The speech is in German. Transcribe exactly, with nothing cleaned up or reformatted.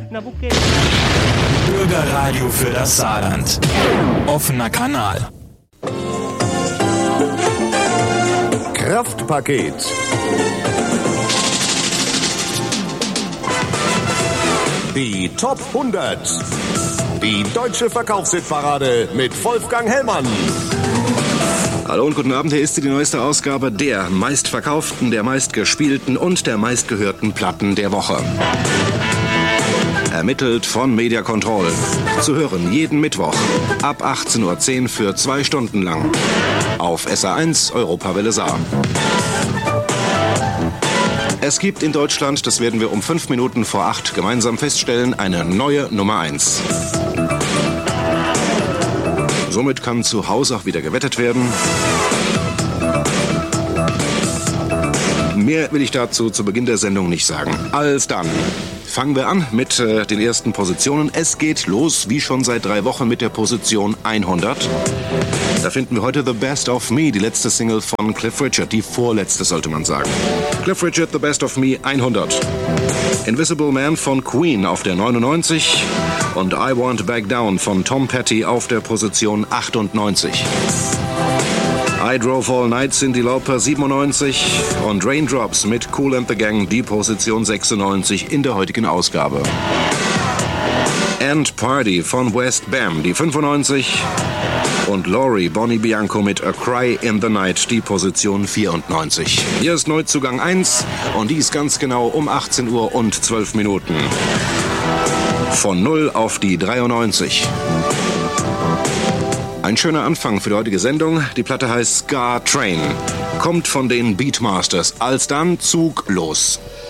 Bürgerradio für das Saarland. Offener Kanal. Kraftpaket. Die Top hundert. Die deutsche Verkaufshitparade mit Wolfgang Hellmann. Hallo und guten Abend, hier ist sie, die neueste Ausgabe der meistverkauften, der meistgespielten und der meistgehörten Platten der Woche. Ermittelt von Media Control. Zu hören jeden Mittwoch ab achtzehn Uhr zehn für zwei Stunden lang. Auf S A eins Europawelle Saar. Es gibt in Deutschland, das werden wir um fünf Minuten vor acht gemeinsam feststellen, eine neue Nummer eins. Somit kann zu Hause auch wieder gewettet werden. Mehr will ich dazu zu Beginn der Sendung nicht sagen. Alsdann fangen wir an mit äh, den ersten Positionen. Es geht los, wie schon seit drei Wochen, mit der Position hundert. Da finden wir heute The Best of Me, die letzte Single von Cliff Richard, die vorletzte sollte man sagen. Cliff Richard, The Best of Me, hundert. Invisible Man von Queen auf der neunundneunzig und I Won't Back Down von Tom Petty auf der Position achtundneunzig. I Drove All Night, Cyndi Lauper, siebenundneunzig und Raindrops mit Kool and the Gang, die Position sechsundneunzig in der heutigen Ausgabe. And Party von West Bam, die fünfundneunzig und Laurie Bonnie Bianco mit A Cry in the Night, die Position vierundneunzig. Hier ist Neuzugang eins und dies ganz genau um achtzehn Uhr und zwölf Minuten. Von null auf die dreiundneunzig. Ein schöner Anfang für die heutige Sendung. Die Platte heißt Ska Train. Kommt von den Beatmasters. Alsdann Zug los.